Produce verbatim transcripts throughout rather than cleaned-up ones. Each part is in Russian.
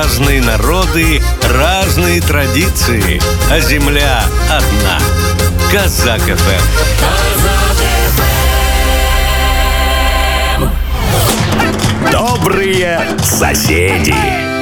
Разные народы, разные традиции, а земля одна. Казак эф эм. Добрые соседи.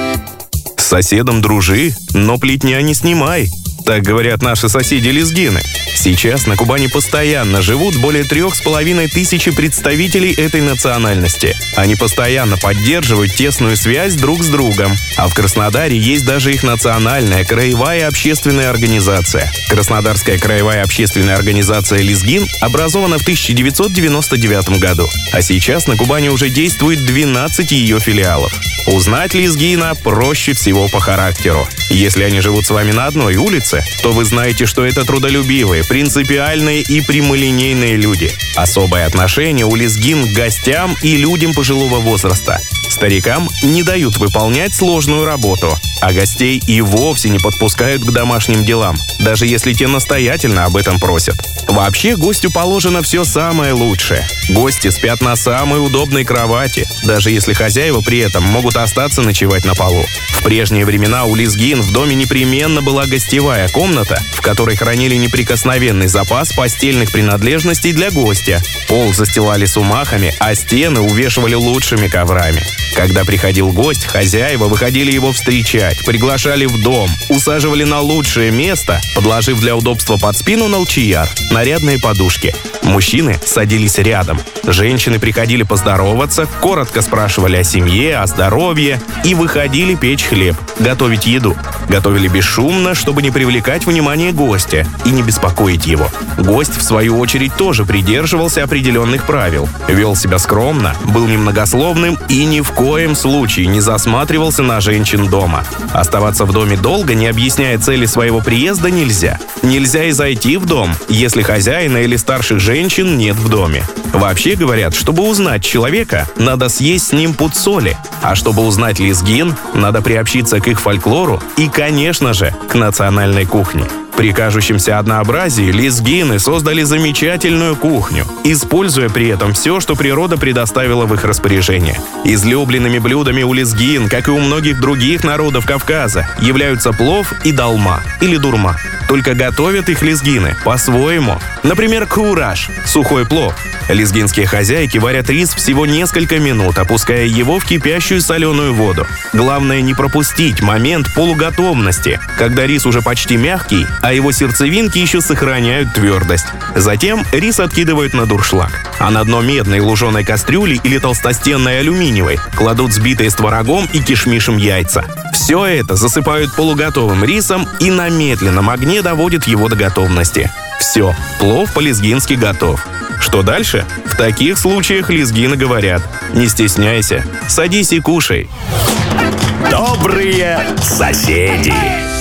С соседом дружи, но плетня не снимай. Так говорят наши соседи-лезгины. Сейчас на Кубани постоянно живут более трех с половиной тысячи представителей этой национальности. Они постоянно поддерживают тесную связь друг с другом. А в Краснодаре есть даже их национальная краевая общественная организация. Краснодарская краевая общественная организация «Лезгин» образована в тысяча девятьсот девяносто девятом году. А сейчас на Кубани уже действует двенадцать ее филиалов. Узнать лезгина проще всего по характеру. Если они живут с вами на одной улице, то вы знаете, что это трудолюбивые, принципиальные и прямолинейные люди. Особое отношение у лезгин к гостям и людям пожилого возраста. Старикам не дают выполнять сложную работу, а гостей и вовсе не подпускают к домашним делам, даже если те настоятельно об этом просят. Вообще, гостю положено все самое лучшее. Гости спят на самой удобной кровати, даже если хозяева при этом могут остаться ночевать на полу. В прежние времена у лезгин в доме непременно была гостевая комната, в которой хранили неприкосновенный запас постельных принадлежностей для гостя. Пол застилали сумахами, а стены увешивали лучшими коврами. Когда приходил гость, хозяева выходили его встречать, приглашали в дом, усаживали на лучшее место, подложив для удобства под спину налчияр, нарядные подушки. Мужчины садились рядом. Женщины приходили поздороваться, коротко спрашивали о семье, о здоровье и выходили печь хлеб, готовить еду. Готовили бесшумно, чтобы не привлекать внимание гостя и не беспокоить его. Гость, в свою очередь, тоже придерживался определенных правил. Вел себя скромно, был немногословным и ни в коем случае не засматривался на женщин дома. Оставаться в доме долго, не объясняя цели своего приезда, нельзя. Нельзя и зайти в дом, если хозяина или старших женщин нет в доме. Вообще говорят, чтобы узнать человека, надо съесть с ним пуд соли. А чтобы узнать лезгин, надо приобщиться к их фольклору и, конечно же, к национальной кухне. При кажущемся однообразии лезгины создали замечательную кухню, используя при этом все, что природа предоставила в их распоряжение. Излюбленными блюдами у лезгин, как и у многих других народов Кавказа, являются плов и долма, или дурма. Только готовят их лезгины по-своему. Например, кураш – сухой плов. Лезгинские хозяйки варят рис всего несколько минут, опуская его в кипящую соленую воду. Главное не пропустить момент полуготовности, когда рис уже почти мягкий, а его сердцевинки еще сохраняют твердость. Затем рис откидывают на дуршлаг, а на дно медной луженой кастрюли или толстостенной алюминиевой кладут сбитые с творогом и кишмишем яйца. Все это засыпают полуготовым рисом и на медленном огне доводят его до готовности. Все, плов по-лезгински готов. Что дальше? В таких случаях лезгины говорят: не стесняйся, садись и кушай. Добрые соседи.